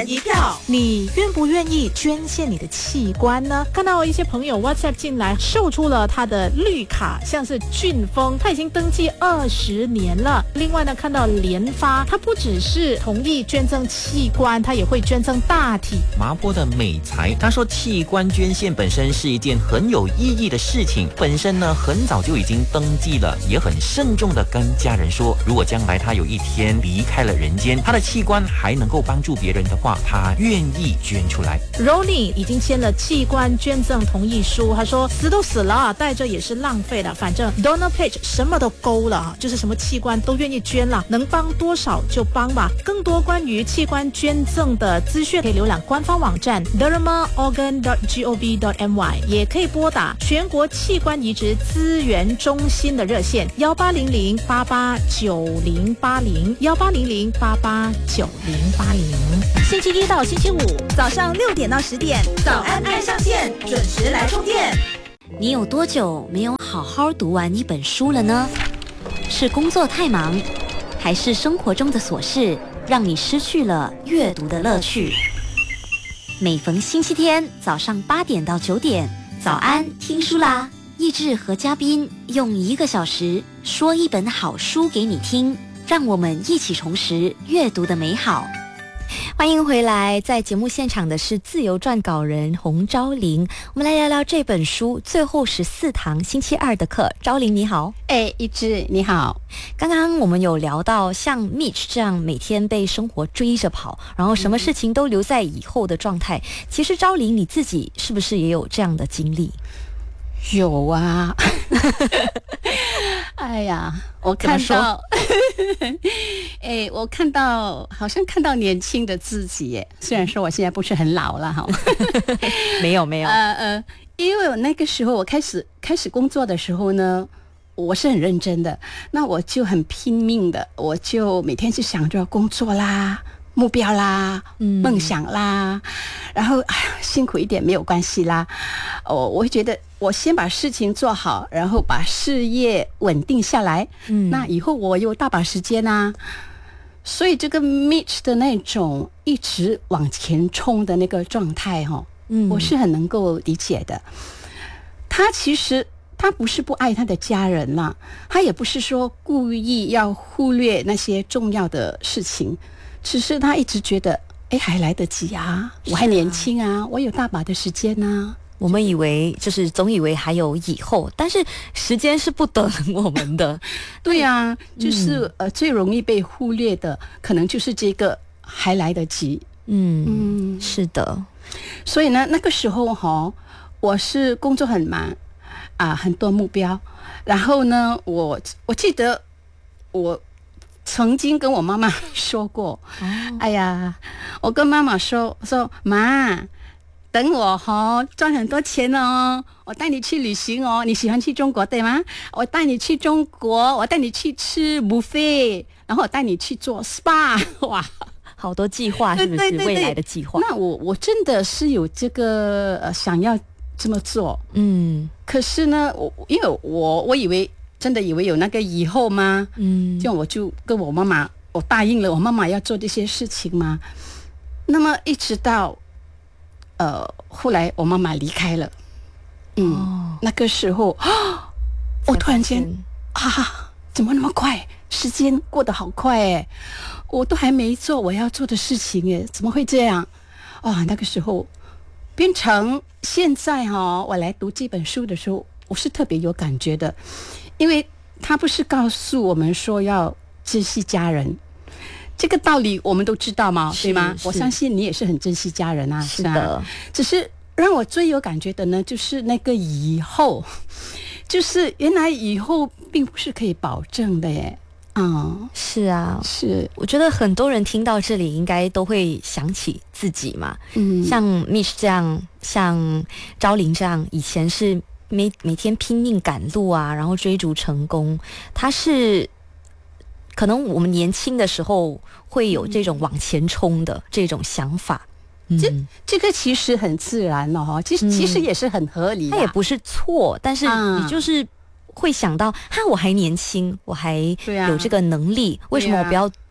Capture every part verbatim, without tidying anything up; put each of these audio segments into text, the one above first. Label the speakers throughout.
Speaker 1: 人一票，
Speaker 2: 你愿不愿意捐献你的器官呢？看到一些朋友 WhatsApp 进来，秀出了他的绿卡，像是俊峰，他已经登记二十年了。另外呢，看到联发，他不只是同意捐赠器官，他也会捐赠大体。
Speaker 3: 麻坡的美才，他说器官捐献本身是一件很有意义的事情，本身呢很早就已经登记了，也很慎重的跟家人说，如果将来他有一天离开了人间，他的器官还能够帮助别人的话，他愿意捐出来。
Speaker 2: Ronnie 已经签了器官捐赠同意书，他说死都死了，带着也是浪费的，反正 Donor Page 什么都勾了，就是什么器官都愿意捐了，能帮多少就帮吧。更多关于器官捐赠的资讯可以浏览官方网站 derma organ dot gov dot my， 也可以拨打全国器官移植资源中心的热线幺八零零八八九零八零幺八零零八八九零八零。
Speaker 1: 星期一到星期五早上六点到十点，早安爱上线，准时来充电。
Speaker 4: 你有多久没有好好读完一本书了呢？是工作太忙，还是生活中的琐事让你失去了阅读的乐趣？每逢星期天早上八点到九点，早安听书啦！益智和嘉宾用一个小时说一本好书给你听，让我们一起重拾阅读的美好。欢迎回来，在节目现场的是自由撰稿人洪昭玲，我们来聊聊这本书《最后十四堂星期二的课》。昭玲你好。
Speaker 5: 哎，一枝你好。
Speaker 4: 刚刚我们有聊到像 Mitch 这样每天被生活追着跑，然后什么事情都留在以后的状态，嗯、其实昭玲你自己是不是也有这样的经历？
Speaker 5: 有啊。哎呀，我看到哎，我看到好像看到年轻的自己耶，虽然说我现在不是很老了哈。
Speaker 4: 没有没有
Speaker 5: 呃呃，因为我那个时候我开始开始工作的时候呢，我是很认真的，那我就很拼命的，我就每天就想着工作啦，目标啦，嗯、梦想啦，然后哎呀辛苦一点没有关系啦，我我会觉得我先把事情做好，然后把事业稳定下来，嗯，那以后我有大把时间啊。所以这个 Mitch 的那种一直往前冲的那个状态哈、哦，嗯，我是很能够理解的。他其实他不是不爱他的家人啦，他也不是说故意要忽略那些重要的事情，只是他一直觉得，哎，还来得及啊，我还年轻啊，我有大把的时间啊。
Speaker 4: 我们以为就是总以为还有以后，但是时间是不等我们的。
Speaker 5: 对啊，就是、嗯、呃最容易被忽略的，可能就是这个还来得及。
Speaker 4: 嗯嗯，是的。
Speaker 5: 所以呢，那个时候哈、哦，我是工作很忙啊，很多目标。然后呢，我我记得我曾经跟我妈妈说过，哦、哎呀，我跟妈妈说说妈。等我哈赚很多钱哦，我带你去旅行哦。你喜欢去中国对吗？我带你去中国，我带你去吃 buffet， 然后我带你去做 S P A。 哇，
Speaker 4: 好多计划是不是？对对对对，未来的计划。
Speaker 5: 那我我真的是有这个、呃、想要这么做，嗯。可是呢，我因为我我以为真的以为有那个以后吗？嗯，这样我就跟我妈妈，我答应了我妈妈要做这些事情嘛。那么一直到。呃，后来我妈妈离开了，嗯，哦、那个时候，啊、我突然间啊，怎么那么快？时间过得好快哎，我都还没做我要做的事情哎，怎么会这样？啊，那个时候变成现在哈、哦，我来读这本书的时候，我是特别有感觉的，因为他不是告诉我们说要珍惜家人。这个道理我们都知道嘛，对吗？我相信你也是很珍惜家人啊，
Speaker 4: 是的。
Speaker 5: 啊、只是让我最有感觉的呢，就是那个以后，就是原来以后并不是可以保证的耶。嗯，
Speaker 4: 是啊，
Speaker 5: 是。
Speaker 4: 我觉得很多人听到这里，应该都会想起自己嘛。嗯，像 Mitch 这样，像昭玲这样，以前是每每天拼命赶路啊，然后追逐成功，他是。可能我们年轻的时候会有这种往前冲的这种想法，
Speaker 5: 嗯、这这个其实很自然哦，其实、嗯、其实也是很合理的，
Speaker 4: 它也不是错，但是你就是会想到，哈，我还年轻，我还有这个能力，啊、为什么我不要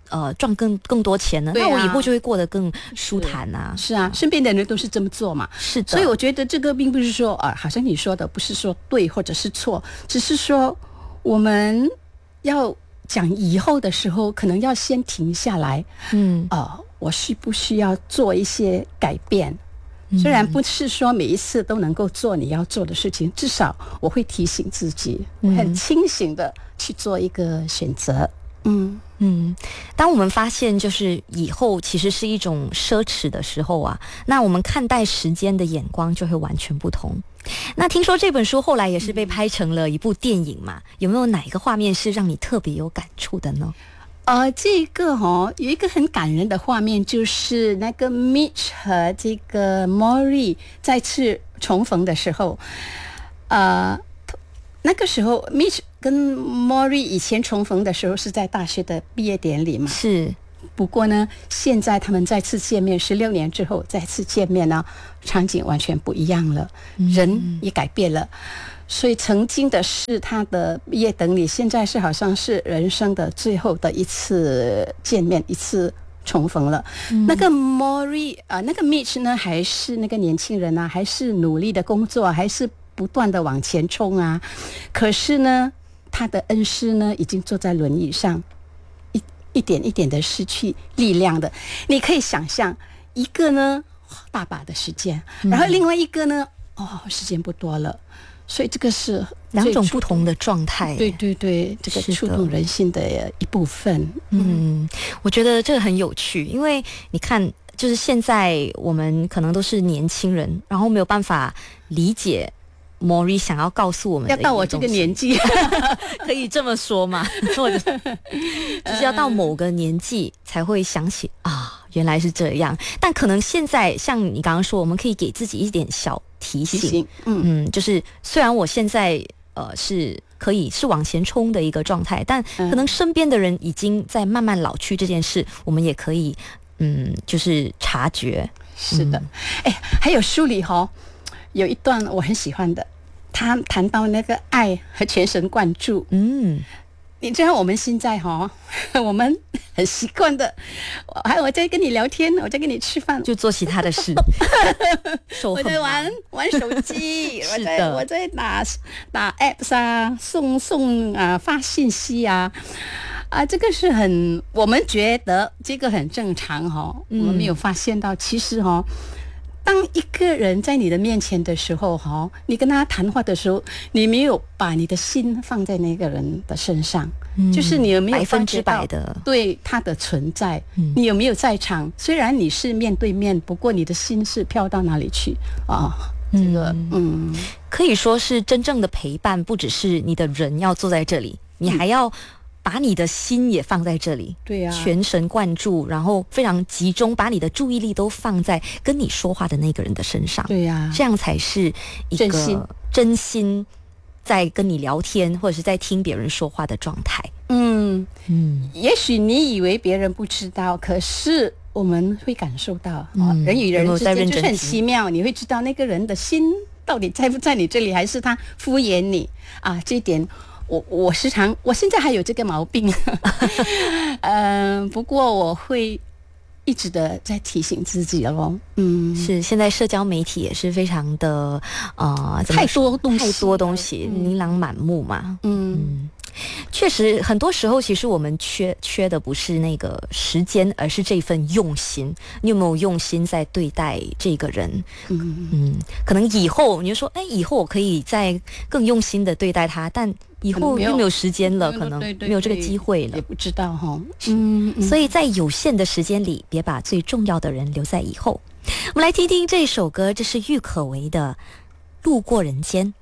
Speaker 4: 呃赚更更多钱呢？
Speaker 5: 对啊、
Speaker 4: 那我以后就会过得更舒坦啊。
Speaker 5: 是, 是啊，身边的人都是这么做嘛。
Speaker 4: 是的，
Speaker 5: 所以我觉得这个并不是说啊，好像你说的不是说对或者是错，只是说我们要讲以后的时候，可能要先停下来。嗯，啊、呃，我需不需要做一些改变？虽然不是说每一次都能够做你要做的事情，至少我会提醒自己，很清醒的去做一个选择。嗯
Speaker 4: 嗯，当我们发现就是以后其实是一种奢侈的时候啊，那我们看待时间的眼光就会完全不同。那听说这本书后来也是被拍成了一部电影嘛，有没有哪一个画面是让你特别有感触的呢？
Speaker 5: 呃，这个哦，有一个很感人的画面，就是那个 Mitch 和这个 Maury 再次重逢的时候，呃，那个时候 Mitch 跟 Maury 以前重逢的时候是在大学的毕业典礼嘛，
Speaker 4: 是。
Speaker 5: 不过呢，现在他们再次见面，十六年之后再次见面呢，场景完全不一样了，人也改变了。所以曾经的是他的毕业典礼，现在是好像是人生的最后的一次见面，一次重逢了。嗯、那个 Maury 啊、呃，那个 Mitch 呢，还是那个年轻人啊，还是努力的工作，还是不断的往前冲啊。可是呢，他的恩师呢，已经坐在轮椅上，一一点一点的失去力量的。你可以想象，一个呢大把的时间，然后另外一个呢，哦，时间不多了。所以这个是
Speaker 4: 两种不同的状态，
Speaker 5: 对对对，这个触动人心的一部分。
Speaker 4: 嗯，我觉得这个很有趣，因为你看，就是现在我们可能都是年轻人，然后没有办法理解Maury想要告诉我们的，
Speaker 5: 要到我这个年纪，
Speaker 4: 可以这么说吗？或者就是要到某个年纪才会想起啊，原来是这样。但可能现在像你刚刚说，我们可以给自己一点小提醒，提醒嗯嗯，就是虽然我现在呃是可以是往前冲的一个状态，但可能身边的人已经在慢慢老去这件事，我们也可以嗯，就是察觉。
Speaker 5: 是的，哎、嗯，还有书里哈有一段我很喜欢的，他谈到那个爱和全神贯注。嗯。你知道我们现在哈，我们很习惯的，还有我在跟你聊天，我在跟你吃饭，
Speaker 4: 就做其他的事，
Speaker 5: 我在玩玩手机，我在我在打打 apps 啊，送送啊发信息啊，啊，这个是很我们觉得这个很正常哈、哦，嗯、我们没有发现到，其实哈、哦。当一个人在你的面前的时候哈，你跟他谈话的时候，你没有把你的心放在那个人的身上，嗯、就是你有没有
Speaker 4: 百分之百的
Speaker 5: 对他的存在，嗯、你有没有在场？虽然你是面对面，不过你的心是飘到哪里去啊？这个嗯，
Speaker 4: 可以说是真正的陪伴，不只是你的人要坐在这里，你还要。把你的心也放在这里，
Speaker 5: 对呀、啊，
Speaker 4: 全神贯注，然后非常集中，把你的注意力都放在跟你说话的那个人的身上，
Speaker 5: 对呀、啊，
Speaker 4: 这样才是一个真心真心在跟你聊天或者是在听别人说话的状态。嗯
Speaker 5: 嗯，也许你以为别人不知道，可是我们会感受到，嗯哦、人与人之间就是很奇妙，你会知道那个人的心到底在不在你这里，还是他敷衍你啊？这一点。我我时常，我现在还有这个毛病，嗯、呃，不过我会一直的在提醒自己哦。嗯，
Speaker 4: 是现在社交媒体也是非常的呃，
Speaker 5: 太多东西，
Speaker 4: 太多东西，嗯、琳琅满目嘛。嗯。嗯确实，很多时候其实我们缺缺的不是那个时间，而是这份用心。你有没有用心在对待这个人？嗯嗯，可能以后你就说，哎，以后我可以再更用心的对待他，但以后又没有时间了，可能没有这个机会了，
Speaker 5: 也不知道哈。
Speaker 4: 嗯，嗯所以在有限的时间里，别把最重要的人留在以后。我们来听听这首歌，这是郁可唯的《路过人间》。